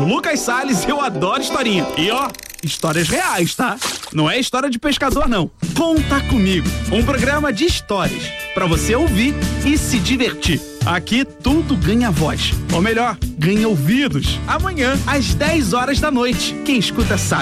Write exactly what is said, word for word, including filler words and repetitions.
mesmo, Lucas Salles, eu adoro historinha. E ó, histórias reais, tá? Não é história de pescador, não. Conta Comigo, um programa de histórias pra você ouvir e se divertir. Aqui tudo ganha voz, ou melhor, ganha ouvidos. Amanhã, às dez horas da noite. Quem escuta sabe.